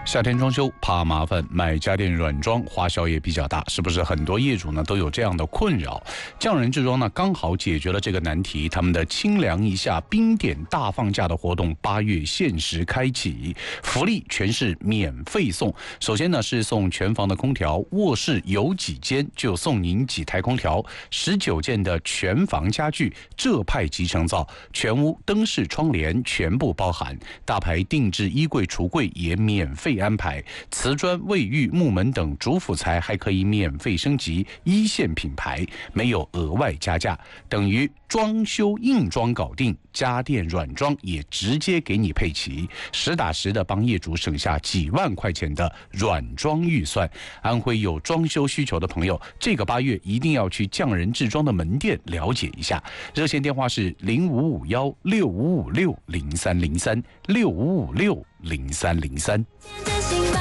夏天装修怕麻烦，买家电软装花销也比较大，是不是很多业主呢都有这样的困扰？匠人制装呢刚好解决了这个难题，他们的清凉一下冰点大放假的活动8月限时开启，福利全是免费送。首先呢是送全房的空调，卧室有几间就送您几台空调，19件的全房家具，浙派集成灶，全屋灯饰窗帘全部包含，大牌定制衣柜橱柜也免费安排，瓷砖卫浴木门等主辅材还可以免费升级，1线品牌，没有额外加价，等于装修硬装搞定，家电软装也直接给你配齐，实打实的帮业主省下几万块钱的软装预算。安徽有装修需求的朋友，这个8月一定要去匠人制装的门店了解一下，热线电话是055165560303，65560303。